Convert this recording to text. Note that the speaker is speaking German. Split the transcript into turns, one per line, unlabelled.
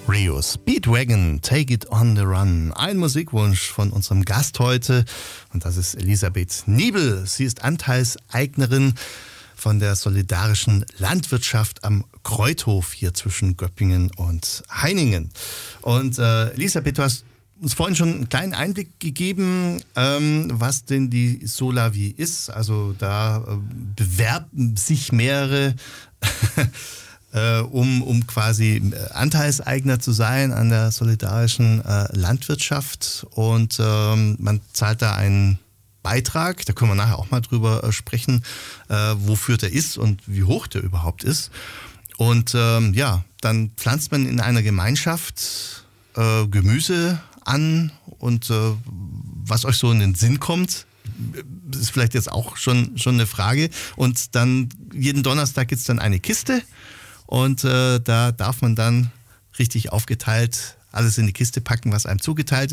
Rio Speedwagon, Take It on the Run. Ein Musikwunsch von unserem Gast heute und das ist Elisabeth Niebel. Sie ist Anteilseignerin von der Solidarischen Landwirtschaft am Kreuthof hier zwischen Göppingen und Heiningen. Und Elisabeth, du hast uns vorhin schon einen kleinen Einblick gegeben, was denn die Solavi ist. Also da bewerben sich mehrere um quasi Anteilseigner zu sein an der solidarischen Landwirtschaft und man zahlt da einen Beitrag, da können wir nachher auch mal drüber sprechen, wofür der ist und wie hoch der überhaupt ist. Und dann pflanzt man in einer Gemeinschaft Gemüse an und was euch so in den Sinn kommt, ist vielleicht jetzt auch schon eine Frage. Und dann jeden Donnerstag gibt es dann eine Kiste. Und da darf man dann richtig aufgeteilt alles in die Kiste packen, was einem zugeteilt ist.